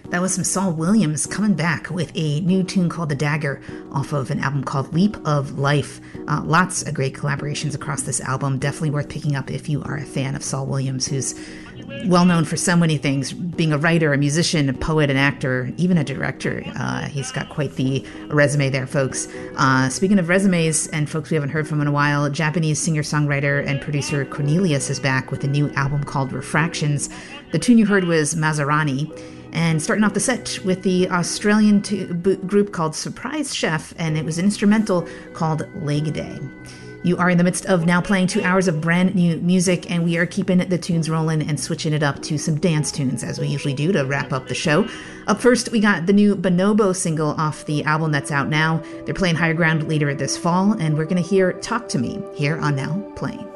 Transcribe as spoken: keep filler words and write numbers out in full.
That was some Saul Williams coming back with a new tune called The Dagger off of an album called Leap of Life. Uh, lots of great collaborations across this album. Definitely worth picking up if you are a fan of Saul Williams, who's well known for so many things, being a writer, a musician, a poet, an actor, even a director. Uh, he's got quite the resume there, folks. Uh, speaking of resumes and folks we haven't heard from in a while, Japanese singer-songwriter and producer Cornelius is back with a new album called Refractions. The tune you heard was Mazarani. And starting off the set with the Australian t- b- group called Surprise Chef, and it was an instrumental called Leg Day. You are in the midst of now playing two hours of brand new music, and we are keeping the tunes rolling and switching it up to some dance tunes, as we usually do to wrap up the show. Up first, we got the new Bonobo single off the album that's out now. They're playing Higher Ground later this fall, and we're going to hear Talk to Me here on Now Playing.